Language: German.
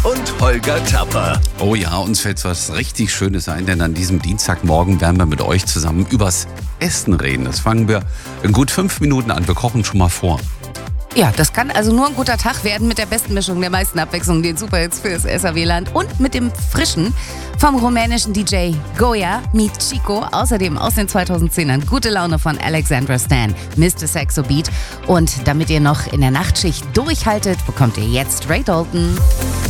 und Holger Tapper. Oh ja, uns fällt was richtig Schönes ein, denn an diesem Dienstagmorgen werden wir mit euch zusammen übers Essen reden. Das fangen wir in gut 5 Minuten an. Wir kochen schon mal vor. Ja, das kann also nur ein guter Tag werden mit der besten Mischung der meisten Abwechslung, den Superhits fürs SAW-Land und mit dem frischen vom rumänischen DJ Goya mit Chico. Außerdem aus den 2010ern Gute Laune von Alexandra Stan, Mr. Saxo Beat. Und damit ihr noch in der Nachtschicht durchhaltet, bekommt ihr jetzt Ray Dalton.